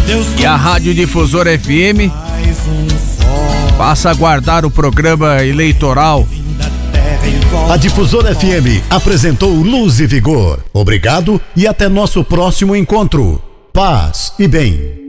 E a Rádio Difusora FM passa a guardar o programa eleitoral. A Difusora FM apresentou Luz e Vigor. Obrigado e até nosso próximo encontro. Paz e bem.